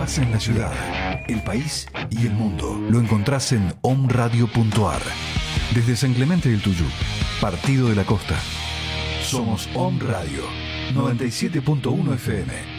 pasa en la ciudad, el país y el mundo lo encontrás en omradio.ar. Desde San Clemente del Tuyú, Partido de la Costa. Somos Om Radio 97.1 FM.